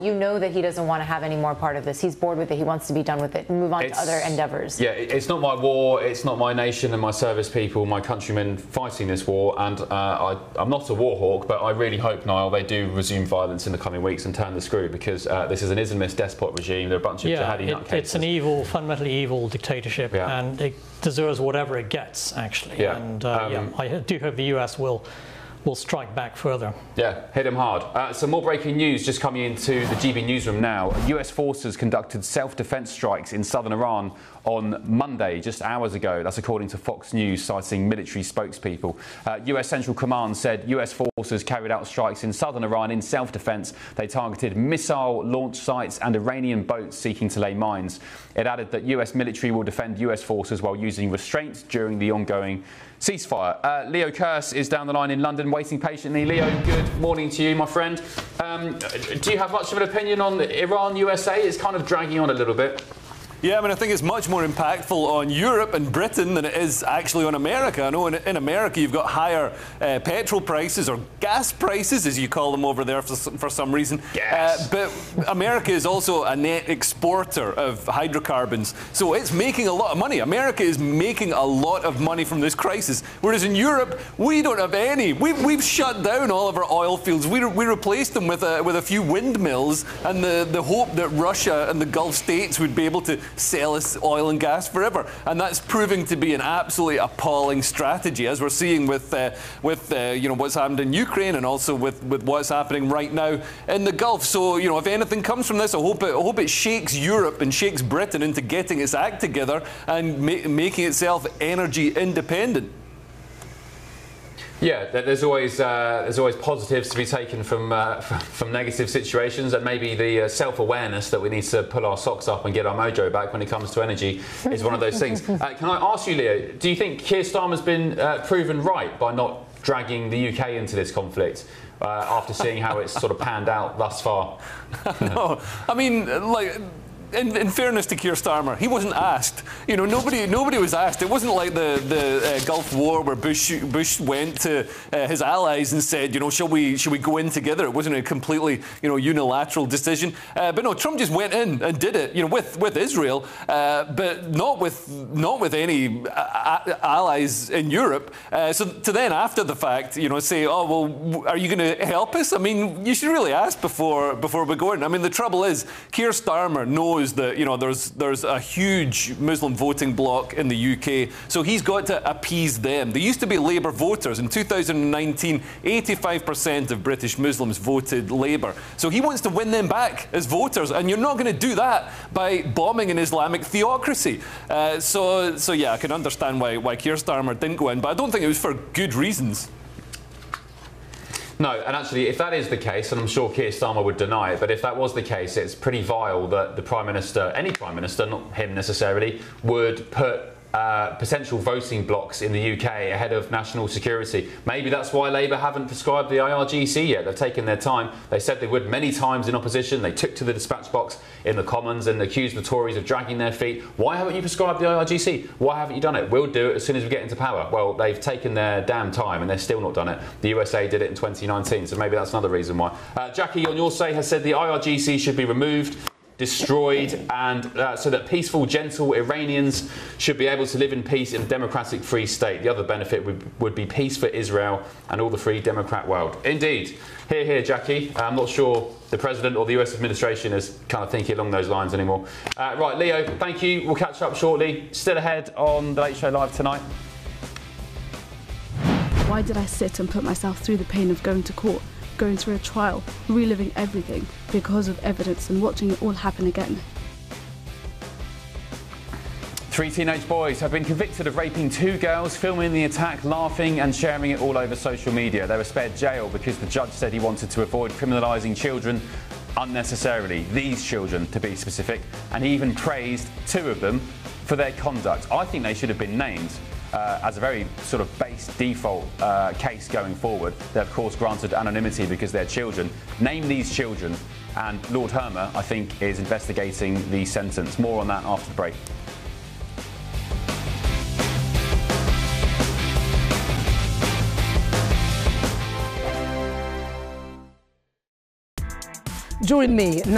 You know that he doesn't want to have any more part of this. He's bored with it. He wants to be done with it and move on to other endeavors. Yeah, it's not my war. It's not my nation and my service people, my countrymen fighting this war. And I'm not a war hawk, but I really hope, Niall, they do resume violence in the coming weeks and turn the screw, because this is an Islamist despot regime. They're a bunch of jihadi nutcases. It's an evil, fundamentally evil dictatorship, and it deserves whatever it gets, actually. Yeah. And I do hope the US will strike back further. Yeah, hit him hard. Some more breaking news just coming into the GB newsroom now. US forces conducted self-defense strikes in southern Iran on Monday, just hours ago. That's according to Fox News, citing military spokespeople. US Central Command said US forces carried out strikes in southern Iran in self-defense. They targeted missile launch sites and Iranian boats seeking to lay mines. It added that US military will defend US forces while using restraint during the ongoing ceasefire. Leo Kearse is down the line in London, waiting patiently. Leo, good morning to you, my friend. Do you have much of an opinion on Iran-USA? It's kind of dragging on a little bit. Yeah, I mean, I think it's much more impactful on Europe and Britain than it is actually on America. I know in America you've got higher petrol prices, or gas prices, as you call them over there for some reason. But America is also a net exporter of hydrocarbons, so it's making a lot of money. America is making a lot of money from this crisis, whereas in Europe we don't have any. We've shut down all of our oil fields. We replaced them with a few windmills, and the hope that Russia and the Gulf states would be able to sell us oil and gas forever, and that's proving to be an absolutely appalling strategy, as we're seeing with what's happened in Ukraine, and also with what's happening right now in the Gulf. So if anything comes from this, I hope it shakes Europe and shakes Britain into getting its act together and making itself energy independent. Yeah, there's always positives to be taken from negative situations, and maybe the self-awareness that we need to pull our socks up and get our mojo back when it comes to energy is one of those things. Can I ask you, Leo, do you think Keir Starmer's been proven right by not dragging the UK into this conflict after seeing how it's sort of panned out thus far? No, I mean, in fairness to Keir Starmer, he wasn't asked. Nobody was asked. It wasn't like the Gulf War where Bush went to his allies and said, shall we go in together? It wasn't a completely unilateral decision. But no, Trump just went in and did it. With Israel, but not with any allies in Europe. So to then after the fact, say, oh well, are you going to help us? I mean, you should really ask before we go in. I mean, the trouble is, Keir Starmer knows that there's a huge Muslim voting bloc in the UK, so he's got to appease them. They used to be Labour voters. In 2019, 85% of British Muslims voted Labour, so he wants to win them back as voters, and you're not going to do that by bombing an Islamic theocracy. So yeah, I can understand why Keir Starmer didn't go in, but I don't think it was for good reasons. No, and actually, if that is the case, and I'm sure Keir Starmer would deny it, but if that was the case, it's pretty vile that the Prime Minister, any Prime Minister, not him necessarily, would put potential voting blocks in the UK ahead of national security. Maybe that's why Labour haven't prescribed the IRGC yet. They've taken their time. They said they would many times in opposition. They took to the dispatch box in the Commons and accused the Tories of dragging their feet. Why haven't you prescribed the IRGC? Why haven't you done it? We'll do it as soon as we get into power. Well, they've taken their damn time and they're still not done it. The USA did it in 2019, so maybe that's another reason why. Jackie, on your say, has said the IRGC should be removed, destroyed, and so that peaceful, gentle Iranians should be able to live in peace in a democratic, free state. The other benefit would be peace for Israel and all the free democrat world. Indeed. Hear, hear, Jackie. I'm not sure the President or the US administration is kind of thinking along those lines anymore. Right, Leo, thank you. We'll catch up shortly. Still ahead on The Late Show Live tonight. Why did I sit and put myself through the pain of going to court, going through a trial, reliving everything because of evidence and watching it all happen again? 3 teenage boys have been convicted of raping 2 girls, filming the attack, laughing and sharing it all over social media. They were spared jail because the judge said he wanted to avoid criminalising children unnecessarily, these children to be specific, and he even praised 2 of them for their conduct. I think they should have been named as a very sort of base default case going forward. They're of course granted anonymity because they're children. Name these children, and Lord Hermer, I think, is investigating the sentence. More on that after the break. Join me now.